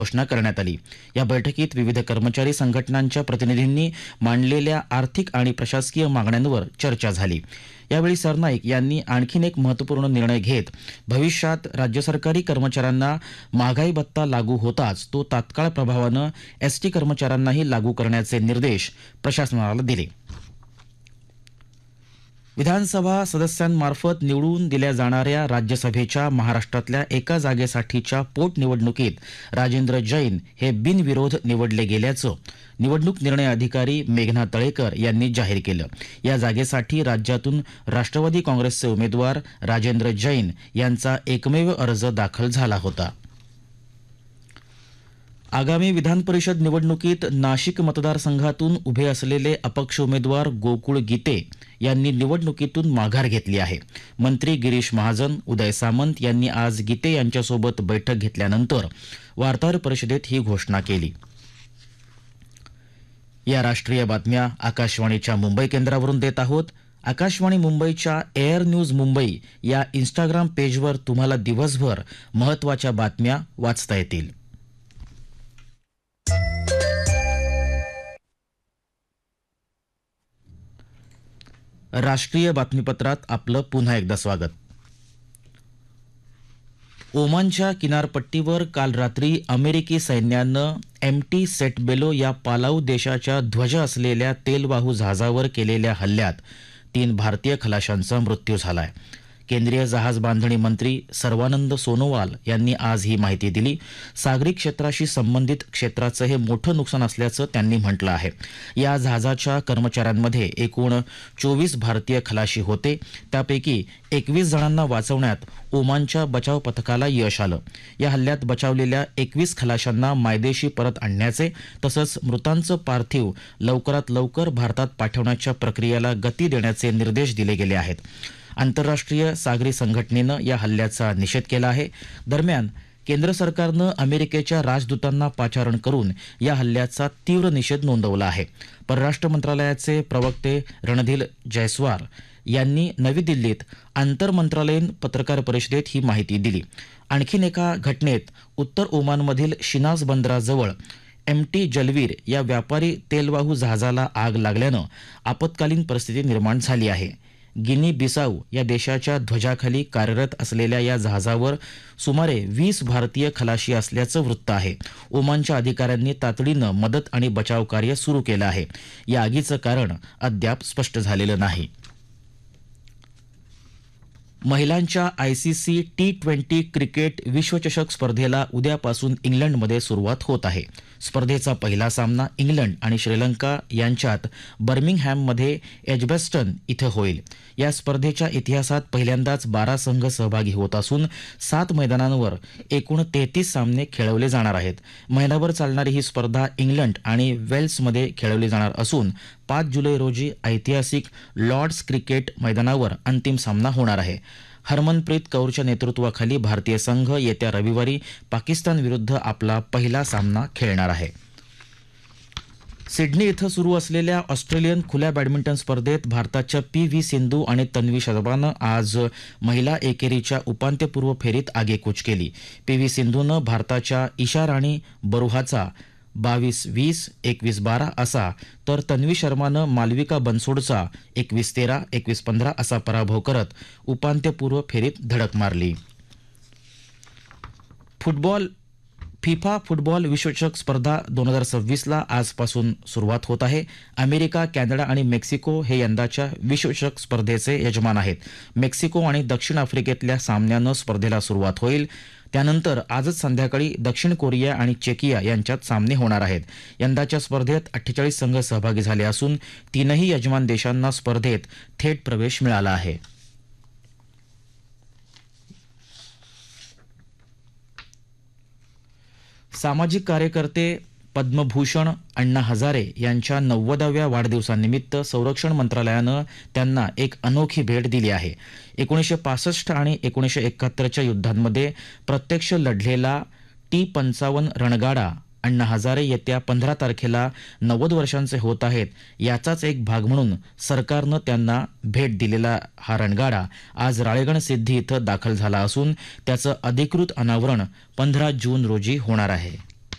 घोषणा करण्यात आली। या बैठकीत विविध कर्मचारी संघटनांच्या प्रतिनिधींनी मांडलेल्या आर्थिक आणि प्रशासकीय मागण्यांवर चर्चा झाली। यावेळी सरनाईक यांनी आणखीन एक महत्त्वपूर्ण निर्णय घेत भविष्यात राज्य सरकारी कर्मचाऱ्यांना महागाई भत्ता लागू होताच तो तात्काळ प्रभावानं एसटी कर्मचाऱ्यांनाही लागू करण्याचे निर्देश प्रशासनाला दिले। विधानसभा सदस्यांमार्फत निवडून दिल्या जाणाऱ्या राज्यसभेच्या महाराष्ट्रातल्या एका जागेसाठीच्या पोटनिवडणुकीत राजेंद्र जैन हे बिनविरोध निवडले गेल्याचं निवडणूक निर्णय अधिकारी मेघना तळेकर यांनी जाहीर केलं। या जागेसाठी राज्यातून राष्ट्रवादी काँग्रेसचे उमेदवार राजेंद्र जैन यांचा एकमेव अर्ज दाखल झाला होता। आगामी विधान परिषद निवडणुकीत नाशिक मतदारसंघातून उभे असलेले अपक्ष उमेदवार गोकुळ गीते यांनी निवडणुकीतून माघार घेतली आहे। मंत्री गिरीश महाजन, उदय सामंत यांनी आज गीते यांच्यासोबत बैठक घेतल्यानंतर वार्ताहर परिषदेत ही घोषणा केली। या राष्ट्रीय बातम्या आकाशवाणीच्या मुंबई केंद्रावरून देत आहोत। आकाशवाणी मुंबईच्या एअर न्यूज मुंबई या इंस्टाग्राम पेजवर तुम्हाला दिवसभर महत्त्वाच्या बातम्या वाचता येतील। राष्ट्रीय बातमीपत्रात आपलं पुन्हा एकदा स्वागत। ओमानच्या किनारपट्टीवर काल रात्री अमेरिकी सैन्यानं एमटी सेटबेलो या पालाऊ देशाच्या ध्वज असलेल्या तेलवाहू जहाजावर केलेल्या हल्ल्यात 3 भारतीय खलाशांचा मृत्यू झालाय। केंद्रीय जहाज बांधणी मंत्री सर्वानंद सोनोवाल यांनी आज ही माहिती दिली। सागरी क्षेत्राशी संबंधित क्षेत्राचं हे मोठं नुकसान असल्याचं त्यांनी म्हटलं आहे। या जहाजाच्या कर्मचाऱ्यांमध्ये एकूण 24 भारतीय खलाशी होते, त्यापैकी 21 जणांना वाचवण्यात ओमानच्या बचाव पथकाला यश आलं। या हल्ल्यात बचावलेल्या 21 खलाशांना मायदेशी परत आणण्याचे तसंच मृतांचं पार्थिव लवकरात लवकर भारतात पाठवण्याच्या प्रक्रियेला गती देण्याचे निर्देश दिले गेले आहेत। आंतरराष्ट्रीय सागरी संघटनेनं या हल्ल्याचा निषेध केला आहे। दरम्यान केंद्र सरकारनं अमेरिकेच्या राजदूतांना पाचारण करून या हल्ल्याचा तीव्र निषेध नोंदवला आहे। परराष्ट्र मंत्रालयाचे प्रवक्ते रणधीर जयस्वाल यांनी नवी दिल्लीत आंतरमंत्रालयीन पत्रकार परिषदेत ही माहिती दिली। आणखीन एका घटनेत उत्तर ओमानमधील शिनाज बंदराजवळ एमटी जलवीर या व्यापारी तेलवाहू जहाजाला आग लागल्यानं आपत्कालीन परिस्थिती निर्माण झाली आहे। गिनी बिसाऊ या देशाच्या ध्वजाखाली कार्यरत असलेल्या या जहाजावर सुमारे 20 भारतीय खलाशी असल्याचं वृत्त आहे। ओमानच्या अधिकाऱ्यांनी तातडीनं मदत आणि बचाव कार्य सुरू केलं आहे। या आगीचं कारण अद्याप स्पष्ट झालेलं नाही। महिलांच्या आयसीसी T20 क्रिकेट विश्वचषक स्पर्धेला उद्यापासून इंग्लंडमध्ये सुरुवात होत आहे। स्पर्धेचा पहिला सामना इंग्लंड आणि श्रीलंका यांच्यात बर्मिंगहॅममध्ये एजबॅस्टन इथं होईल। या स्पर्धेच्या इतिहासात पहिल्यांदाच 12 संघ सहभागी होत असून 7 मैदानांवर एकूण 33 सामने खेळवले जाणार आहेत। महिनाभर चालणारी ही स्पर्धा इंग्लंड आणि वेल्समध्ये खेळवली जाणार असून 5 जुलै रोजी ऐतिहासिक लॉर्ड्स क्रिकेट मैदानावर अंतिम सामना होणार आहे। हरमनप्रीत कौरच्या नेतृत्वाखाली भारतीय संघ येत्या रविवारी पाकिस्तान विरुद्ध आपला पहिला सामना खेळणार आहे। सिडनी इथं सुरू असलेल्या ऑस्ट्रेलियन खुल्या बॅडमिंटन स्पर्धेत भारताच्या PV सिंधू आणि तन्वी शर्मानं आज महिला एकेरीच्या उपांत्यपूर्व फेरीत आगेकूच केली। PV सिंधूनं भारताच्या ईशा राणी बरुहाचा 22-20, 21-12 असा तर तन्वी शर्मानं मालविका बनसोडचा 21-13, 21-15 असा पराभव करत उपांत्यपूर्व फेरीत धडक मारली। फिफा फुटबॉल विश्वचषक स्पर्धा 2026ला आजपासून सुरुवात होत आहे। अमेरिका, कॅनडा आणि मेक्सिको हे यंदाच्या विश्वचषक स्पर्धेचे यजमान आहेत। मेक्सिको आणि दक्षिण आफ्रिकेतल्या सामन्यानं स्पर्धेला सुरुवात होईल। त्यानंतर आजच संध्याकाळी दक्षिण कोरिया आणि चेकिया यांच्यात सामने होणार आहेत। यंदाच्या स्पर्धेत 48 संघ सहभागी झाले असून 3ही यजमान देशांना स्पर्धेत थेट प्रवेश मिळाला आहे। सामाजिक कार्यकर्ते पद्मभूषण अण्णा हजारे यांच्या 90व्या वाढदिवसानिमित्त संरक्षण मंत्रालयानं त्यांना एक अनोखी भेट दिली आहे। 1965 आणि 1971च्या युद्धांमध्ये प्रत्यक्ष लढलेला T-55 रणगाडा अण्णा हजारे येत्या 15 तारखेला 90 वर्षांचे होत आहेत। याचाच एक भाग म्हणून सरकारनं त्यांना भेट दिलेला हा रणगाडा आज राळेगण सिद्धी इथं दाखल झाला असून त्याचं अधिकृत अनावरण 15 जून रोजी होणार आहे।